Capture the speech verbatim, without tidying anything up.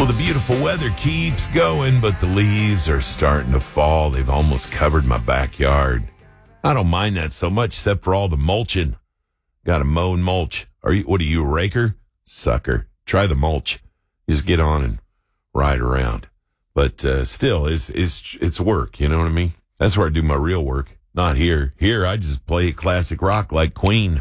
the beautiful weather keeps going, but the leaves are starting to fall. They've almost covered my backyard. I don't mind that so much, except for all the mulching. Got to mow and mulch. Are you? What are you, a raker? Sucker. Try the mulch. Just get on and ride around. But uh, still, it's, it's, it's work, you know what I mean? That's where I do my real work. Not here. Here, I just play classic rock like Queen.